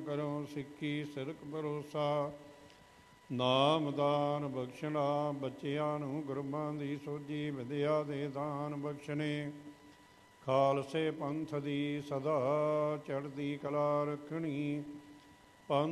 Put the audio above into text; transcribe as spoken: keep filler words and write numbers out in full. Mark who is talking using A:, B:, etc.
A: ਕਰੋ ਸਿੱਖੀ ਸਿਰਕ ਭਰੋਸਾ। ਨਾਮਦਾਨ ਬਖਸ਼ਣਾ ਬੱਚਿਆਂ ਨੂੰ ਗੁਰਬਾਂ ਦੀ ਸੋਝੀ ਵਿਦਿਆ ਦੇ ਦਾਨ ਬਖਸ਼ਣੇ। ਖਾਲਸੇ ਪੰਥ ਦੀ ਸਦਾ ਚੜ੍ਹਦੀ ਕਲਾ ਰੱਖਣੀ।